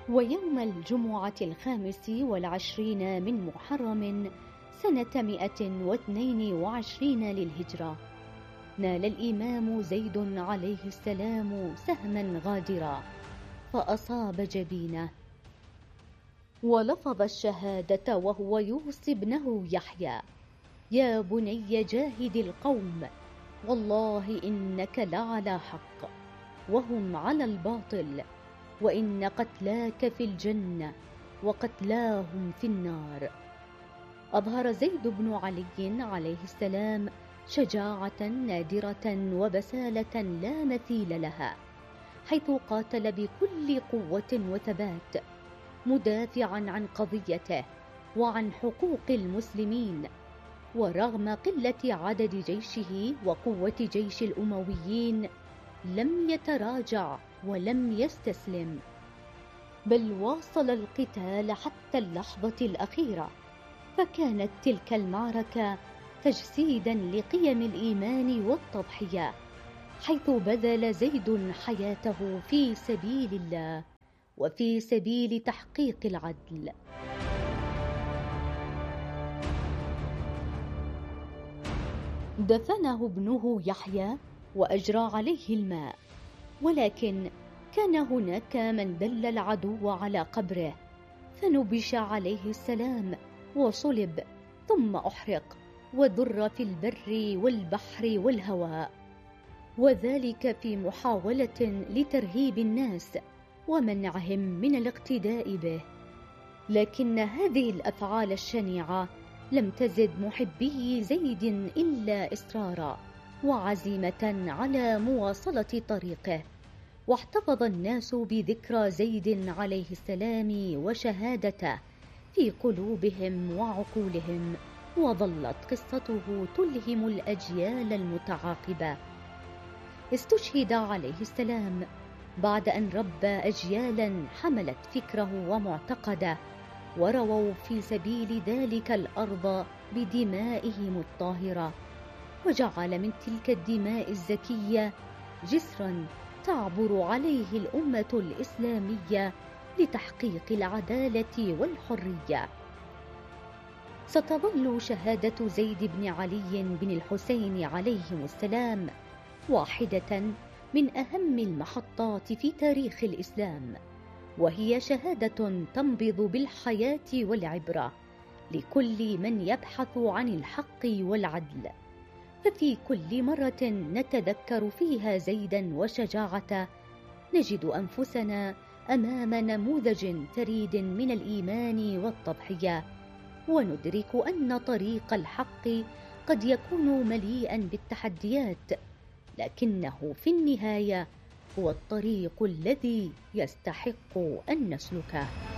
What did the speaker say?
ويوم الجمعة 25 من محرم سنة 122 للهجرة نال الإمام زيد عليه السلام سهما غادرا فأصاب جبينه، ولفظ الشهادة وهو يوصي ابنه يحيى: يا بني جاهد القوم والله إنك لعلى حق وهم على الباطل، وإن قتلاك في الجنة وقتلاهم في النار. أظهر زيد بن علي عليه السلام شجاعة نادرة وبسالة لا مثيل لها، حيث قاتل بكل قوة وثبات مدافعا عن قضيته وعن حقوق المسلمين، ورغم قلة عدد جيشه وقوة جيش الأمويين لم يتراجع ولم يستسلم، بل واصل القتال حتى اللحظة الأخيرة. فكانت تلك المعركة تجسيدا لقيم الإيمان والتضحية، حيث بذل زيد حياته في سبيل الله وفي سبيل تحقيق العدل. دفنه ابنه يحيى وأجرى عليه الماء، ولكن كان هناك من دل العدو على قبره فنبش عليه السلام وصلب ثم أحرق وذر في البر والبحر والهواء، وذلك في محاولة لترهيب الناس ومنعهم من الاقتداء به. لكن هذه الأفعال الشنيعة لم تزد محبي زيد إلا إصرارا وعزيمة على مواصلة طريقه، واحتفظ الناس بذكرى زيد عليه السلام وشهادته في قلوبهم وعقولهم، وظلت قصته تلهم الأجيال المتعاقبة. استشهد عليه السلام بعد أن ربى أجيالا حملت فكره ومعتقده، ورووا في سبيل ذلك الأرض بدمائهم الطاهرة، وجعل من تلك الدماء الزكية جسرا تعبر عليه الأمة الإسلامية لتحقيق العدالة والحرية. ستظل شهادة زيد بن علي بن الحسين عليهم السلام واحدة من أهم المحطات في تاريخ الإسلام، وهي شهادة تنبض بالحياة والعبرة لكل من يبحث عن الحق والعدل. ففي كل مرة نتذكر فيها زيدا وشجاعته نجد أنفسنا أمام نموذج فريد من الإيمان والتضحية، وندرك أن طريق الحق قد يكون مليئا بالتحديات، لكنه في النهاية هو الطريق الذي يستحق أن نسلكه.